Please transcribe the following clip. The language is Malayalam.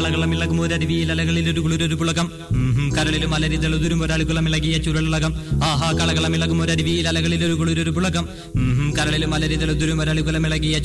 കളകളമിളകും ഒരരുവിയിൽ അലകളിൽ ഒരു കുളിരൊരു പുളകം കരളിലും അലരിതളുതുരും ഒരാളുകളമിളകിയ ചുരുളകം ആഹാ കളകളമിളകും ഒരരുവിയിൽ അലകളിൽ ഒരു കുളിരൊരു പുളകം കരളിലും അലരിതളുതുരും ഒരാളുകളമിളകിയ